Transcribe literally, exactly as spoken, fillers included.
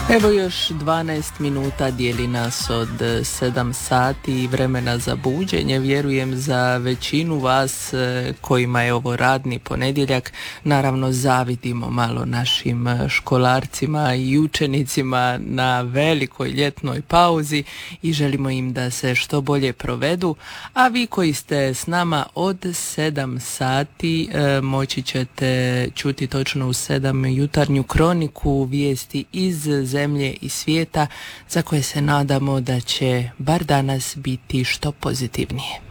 Evo još dvanaest minuta dijeli nas od sedam sati i vremena za buđenje. Vjerujem za većinu vas kojima je ovo radni ponedjeljak. Naravno zavidimo malo našim školarcima i učenicima na velikoj ljetnoj pauzi i želimo im da se što bolje provedu. A vi koji ste s nama od sedam sati moći ćete čuti točno u sedam jutarnju kroniku, vijesti iz zemlje i svijeta za koje se nadamo da će bar danas biti što pozitivnije.